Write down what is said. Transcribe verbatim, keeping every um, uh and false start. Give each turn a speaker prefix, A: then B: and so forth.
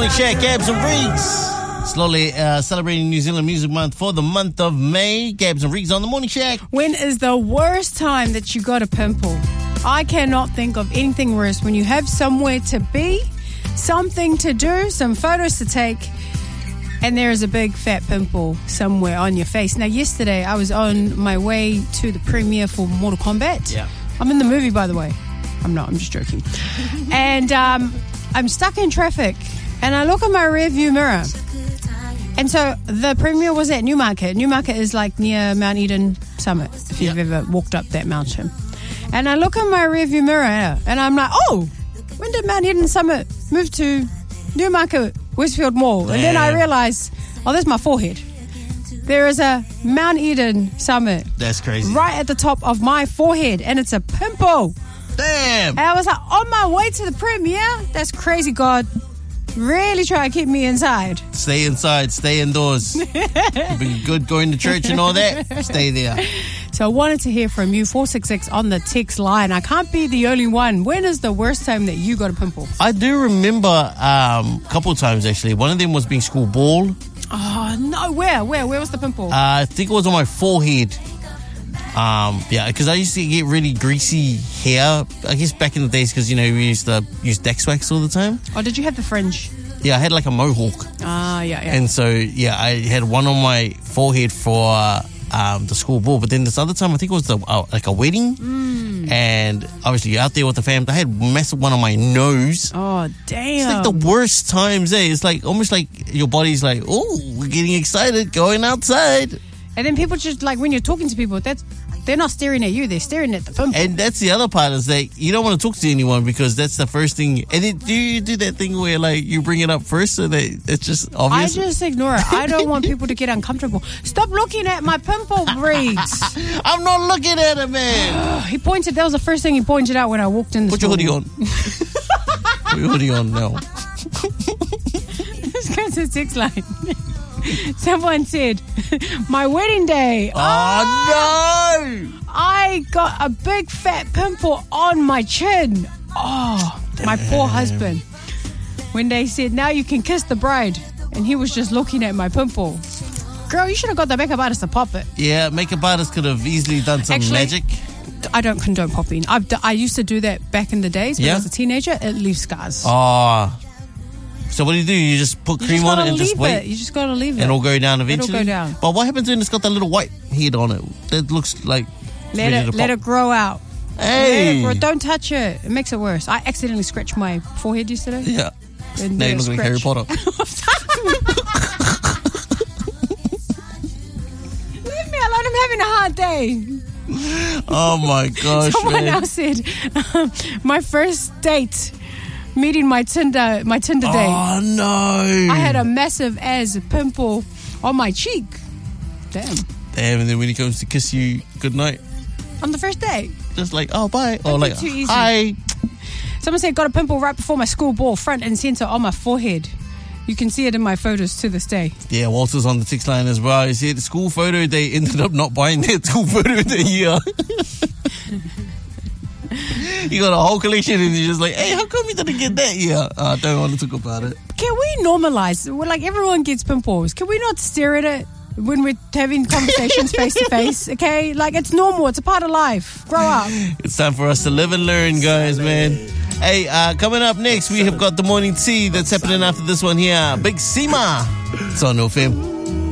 A: Morning Shack, Gabs and Reeks. Slowly uh, celebrating New Zealand Music Month for the month of May. Gabs and Reeks on the Morning Shack.
B: When is the worst time that you got a pimple? I cannot think of anything worse. When you have somewhere to be, something to do, some photos to take, and there is a big fat pimple somewhere on your face. Now, yesterday I was on my way to the premiere for Mortal Kombat.
A: Yeah.
B: I'm in the movie, by the way. I'm not, I'm just joking. And um, I'm stuck in traffic, and I look in my rearview mirror. And so the premiere was at Newmarket. Newmarket is like near Mount Eden Summit, if you've
A: Yep.
B: ever walked up that mountain. And I look in my rearview mirror and I'm like, oh, when did Mount Eden Summit move to Newmarket Westfield Mall? And then I
A: Damn.
B: realized, oh, that's my forehead. There is a Mount Eden Summit
A: That's crazy.
B: right at the top of my forehead, and it's a pimple.
A: Damn.
B: And I was like, on my way to the premiere? That's crazy, God. Really try to keep me inside.
A: Stay inside, stay indoors. You've been good going to church and all that. Stay there.
B: So I wanted to hear from you, four six six on the text line. I can't be the only one. When is the worst time that you got a pimple?
A: I do remember um, a couple of times actually. One of them was being school ball.
B: Oh, no. Where? Where? Where was the pimple?
A: Uh, I think it was on my forehead. Um, yeah, because I used to get really greasy hair. I guess back in the days, because you know we used to use Dex wax all the time.
B: Oh, did you have the fringe?
A: Yeah, I had like a mohawk,
B: Ah, yeah, yeah.
A: and so yeah, I had one on my forehead for uh, um, the school ball. But then this other time, I think it was the uh, like a wedding,
B: Mm.
A: and obviously you're out there with the family. I had a massive one on my nose.
B: Oh, damn.
A: It's like the worst times, eh? It's like almost like your body's like, oh, we're getting excited, going outside.
B: And then people just, like, when you're talking to people, that's they're not staring at you, they're staring at the pimple.
A: And that's the other part is that you don't want to talk to anyone because that's the first thing. And then do you do that thing where like you bring it up first so that it's just
B: I
A: obvious?
B: just ignore it. I don't want people to get uncomfortable. Stop looking at my pimple, Reeks.
A: I'm not looking at it, man.
B: He pointed, that was the first thing he pointed out when I walked in the
A: Put your
B: store.
A: hoodie on. Put your hoodie on now.
B: Let's go to the text line. Someone said, my wedding day.
A: Oh, no.
B: I got a big fat pimple on my chin. Oh, my poor husband. When they said, now you can kiss the bride. And he was just looking at my pimple. Girl, you should have got the makeup artist to pop it.
A: Yeah, makeup artists could have easily done some
B: Actually,
A: magic.
B: I don't condone popping. I've d- I used to do that back in the days when
A: Yeah?
B: I was a teenager. It leaves scars.
A: Oh. So what do you do? You just put
B: you
A: cream
B: just
A: on
B: gotta
A: it and
B: leave
A: just wait?
B: it. You just gotta leave it.
A: And it'll go down eventually?
B: It'll go down.
A: But what happens when it's got that little white head on it? That looks like it's
B: Let
A: ready
B: it
A: to
B: let
A: pop.
B: it grow out.
A: Hey.
B: Let it grow. Don't touch it. It makes it worse. I accidentally scratched my forehead yesterday.
A: Yeah.
B: And
A: Now you
B: the
A: look like Harry
B: scratch-
A: Potter.
B: Leave me alone. I'm having a hard day.
A: Oh my gosh,
B: Someone
A: man.
B: else said, um, my first date, meeting my Tinder, my Tinder date.
A: Oh no.
B: I had a massive ass pimple on my cheek. Damn.
A: Damn, and then when he comes to kiss you goodnight,
B: On the first day.
A: just like, oh, bye. Or
B: That'd be
A: like,
B: too easy.
A: hi.
B: Someone said, got a pimple right before my school ball, front and center on my forehead. You can see it in my photos to this day.
A: Yeah, Walter's on the text line as well. He said school photo, they ended up not buying that school photo that year. You got a whole collection and you're just like, hey, how come you didn't get that year? Uh, I don't want to talk about it.
B: Can we normalize? We're like, everyone gets pimples. Can we not stare at it when we're having conversations face to face? Okay? Like, it's normal. It's a part of life. Grow up.
A: It's time for us to live and learn, guys, man. Hey, uh, coming up next, we have got the morning tea that's happening after this one here. Big Sima. It's on N O F M.